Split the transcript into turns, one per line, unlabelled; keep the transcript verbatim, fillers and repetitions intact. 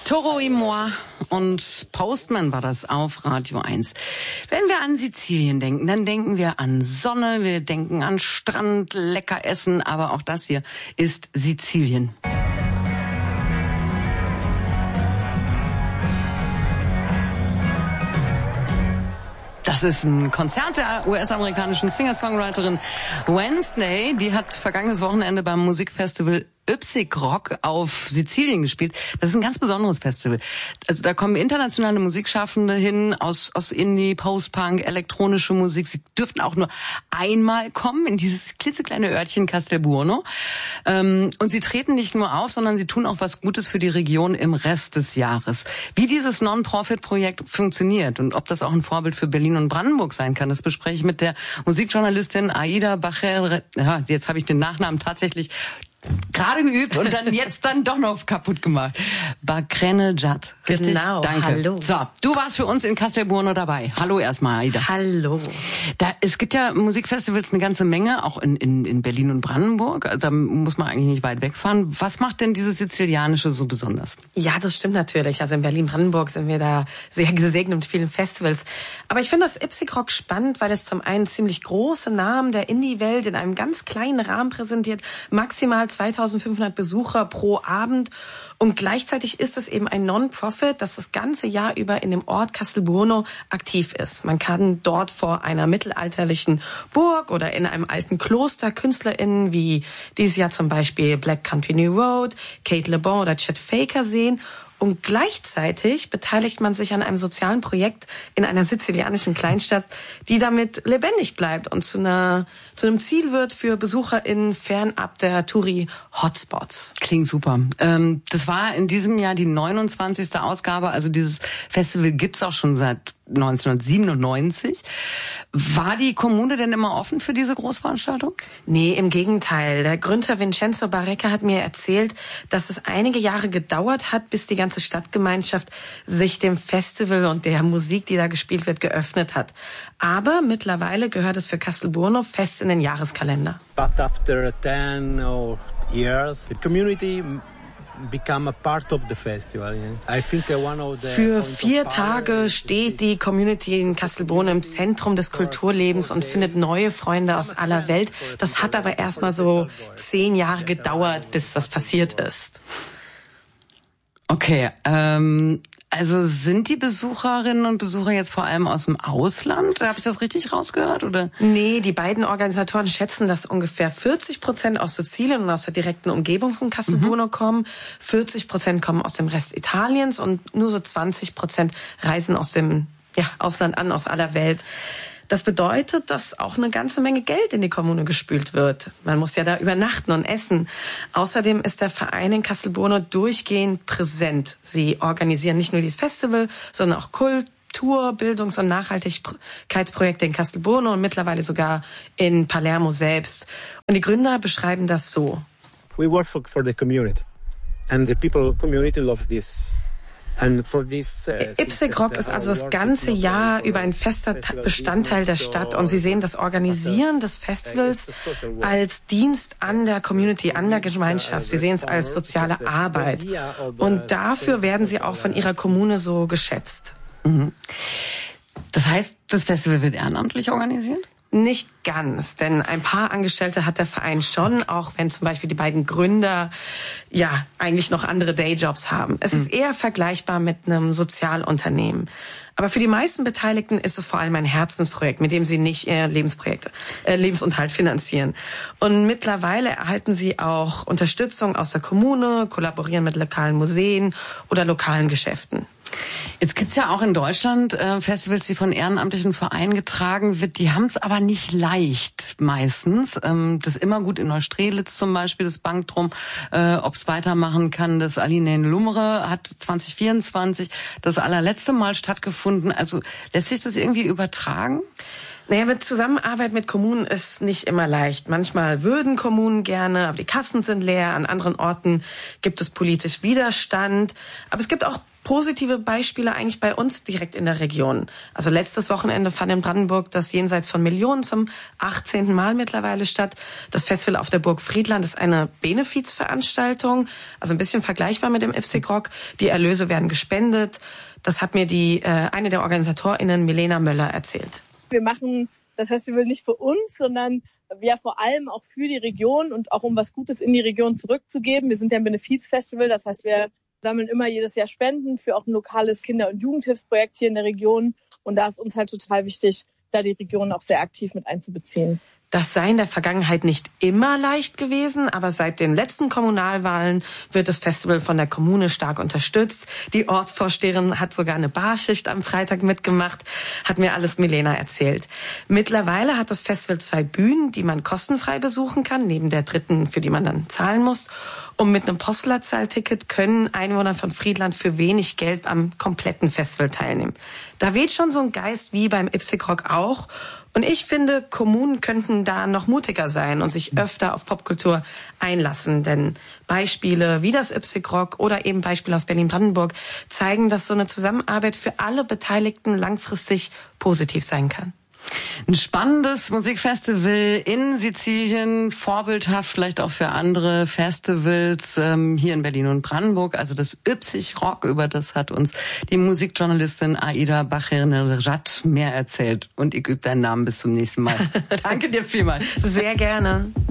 Toro y moi und Postman war das auf Radio eins. Wenn wir an Sizilien denken, dann denken wir an Sonne, wir denken an Strand, lecker essen, aber auch das hier ist Sizilien. Das ist ein Konzert der U S-amerikanischen Singer-Songwriterin Wednesday. Die hat vergangenes Wochenende beim Musikfestival Ypsigrock auf Sizilien gespielt. Das ist ein ganz besonderes Festival. Also da kommen internationale Musikschaffende hin aus aus Indie, Post-Punk, elektronische Musik. Sie dürften auch nur einmal kommen in dieses klitzekleine Örtchen Castelbuono. Ähm, und sie treten nicht nur auf, sondern sie tun auch was Gutes für die Region im Rest des Jahres. Wie dieses Non-Profit-Projekt funktioniert und ob das auch ein Vorbild für Berlin und Brandenburg sein kann, das bespreche ich mit der Musikjournalistin Aida Bacher. Ja, jetzt habe ich den Nachnamen tatsächlich gerade geübt und dann jetzt dann doch noch kaputt gemacht. Bakrenejad. Richtig?
Genau,
danke.
Hallo.
So, du warst für uns in Castelbuono dabei. Hallo erstmal, Aida.
Hallo.
Da, es gibt ja Musikfestivals eine ganze Menge, auch in, in, in Berlin und Brandenburg. Da muss man eigentlich nicht weit wegfahren. Was macht denn dieses Sizilianische so besonders?
Ja, das stimmt natürlich. Also in Berlin-Brandenburg sind wir da sehr gesegnet mit vielen Festivals. Aber ich finde das Ypsigrock spannend, weil es zum einen ziemlich große Namen der Indie-Welt in einem ganz kleinen Rahmen präsentiert. Maximal zweitausendfünfhundert Besucher pro Abend. Und gleichzeitig ist es eben ein Non-Profit, das das ganze Jahr über in dem Ort Castelbuono aktiv ist. Man kann dort vor einer mittelalterlichen Burg oder in einem alten Kloster KünstlerInnen wie dieses Jahr zum Beispiel Black Country New Road, Kate Le Bon oder Chet Faker sehen. Und gleichzeitig beteiligt man sich an einem sozialen Projekt in einer sizilianischen Kleinstadt, die damit lebendig bleibt und zu einer zu einem Ziel wird für BesucherInnen fernab der Touri-Hotspots.
Klingt super. Ähm, das war in diesem Jahr die neunundzwanzigste Ausgabe. Also dieses Festival gibt's auch schon seit neunzehnhundertsiebenundneunzig. War die Kommune denn immer offen für diese Großveranstaltung?
Nee, im Gegenteil. Der Gründer Vincenzo Barreca hat mir erzählt, dass es einige Jahre gedauert hat, bis die ganze Stadtgemeinschaft sich dem Festival und der Musik, die da gespielt wird, geöffnet hat. Aber mittlerweile gehört es für Castelbuono fest in den Jahreskalender.
But after ten years, the community become a part of the festival. I think one of the
Für vier Tage steht die Community in Castelbuono im Zentrum des Kulturlebens und findet neue Freunde aus aller Welt. Das hat aber erstmal so zehn Jahre gedauert, bis das passiert ist.
Okay, ähm, also sind die Besucherinnen und Besucher jetzt vor allem aus dem Ausland? Habe ich das richtig rausgehört, oder?
Nee, die beiden Organisatoren schätzen, dass ungefähr vierzig Prozent aus Sizilien und aus der direkten Umgebung von Castelbuono mhm. kommen. vierzig Prozent kommen aus dem Rest Italiens und nur so zwanzig Prozent reisen aus dem ja, Ausland an, aus aller Welt. Das bedeutet, dass auch eine ganze Menge Geld in die Kommune gespült wird. Man muss ja da übernachten und essen. Außerdem ist der Verein in Castelbuono durchgehend präsent. Sie organisieren nicht nur dieses Festival, sondern auch Kultur, Bildungs- und Nachhaltigkeitsprojekte in Castelbuono und mittlerweile sogar in Palermo selbst. Und die Gründer beschreiben das so.
We work for, for the community. And the people community love this.
Ypsigrock ist also das ganze Jahr über ein fester Bestandteil der Stadt und sie sehen das Organisieren des Festivals als Dienst an der Community, an der Gemeinschaft. Sie sehen es als soziale Arbeit und dafür werden sie auch von ihrer Kommune so geschätzt.
Mhm. Das heißt, das Festival wird ehrenamtlich organisiert?
Nicht ganz, denn ein paar Angestellte hat der Verein schon, auch wenn zum Beispiel die beiden Gründer ja eigentlich noch andere Dayjobs haben. Es ist eher vergleichbar mit einem Sozialunternehmen. Aber für die meisten Beteiligten ist es vor allem ein Herzensprojekt, mit dem sie nicht ihr Lebensprojekte, äh, Lebensunterhalt finanzieren. Und mittlerweile erhalten sie auch Unterstützung aus der Kommune, kollaborieren mit lokalen Museen oder lokalen Geschäften.
Jetzt gibt's ja auch in Deutschland äh, Festivals, die von ehrenamtlichen Vereinen getragen wird. Die haben es aber nicht leicht meistens. Ähm, das Immergut in Neustrelitz zum Beispiel, das Bankdrum, äh, ob es weitermachen kann. Das Aline in Lumre hat zwanzig vierundzwanzig das allerletzte Mal stattgefunden. Also lässt sich das irgendwie übertragen?
Naja, mit Zusammenarbeit mit Kommunen ist nicht immer leicht. Manchmal würden Kommunen gerne, aber die Kassen sind leer. An anderen Orten gibt es politisch Widerstand. Aber es gibt auch positive Beispiele eigentlich bei uns direkt in der Region. Also letztes Wochenende fand in Brandenburg das Jenseits von Millionen zum achtzehnten Mal mittlerweile statt. Das Festival auf der Burg Friedland ist eine Benefizveranstaltung, also ein bisschen vergleichbar mit dem IPSC-Rock. Die Erlöse werden gespendet. Das hat mir die äh, eine der OrganisatorInnen, Milena Möller, erzählt.
Wir machen das Festival nicht für uns, sondern ja vor allem auch für die Region und auch um was Gutes in die Region zurückzugeben. Wir sind ja ein Benefizfestival, das heißt, wir sammeln immer jedes Jahr Spenden für auch ein lokales Kinder- und Jugendhilfsprojekt hier in der Region. Und da ist uns halt total wichtig, da die Region auch sehr aktiv mit einzubeziehen.
Das sei in der Vergangenheit nicht immer leicht gewesen, aber seit den letzten Kommunalwahlen wird das Festival von der Kommune stark unterstützt. Die Ortsvorsteherin hat sogar eine Barschicht am Freitag mitgemacht, hat mir alles Milena erzählt. Mittlerweile hat das Festival zwei Bühnen, die man kostenfrei besuchen kann, neben der dritten, für die man dann zahlen muss. Und mit einem Postleitzahlticket können Einwohner von Friedland für wenig Geld am kompletten Festival teilnehmen. Da weht schon so ein Geist wie beim IPSC-Rock auch. Und ich finde, Kommunen könnten da noch mutiger sein und sich öfter auf Popkultur einlassen. Denn Beispiele wie das IPSC-Rock oder eben Beispiele aus Berlin-Brandenburg zeigen, dass so eine Zusammenarbeit für alle Beteiligten langfristig positiv sein kann.
Ein spannendes Musikfestival in Sizilien, vorbildhaft vielleicht auch für andere Festivals ähm, hier in Berlin und Brandenburg. Also das IPSC-Rock, über das hat uns die Musikjournalistin Aida Bacher-Nerjat mehr erzählt. Und ich übe deinen Namen bis zum nächsten Mal. Danke dir vielmals.
Sehr gerne.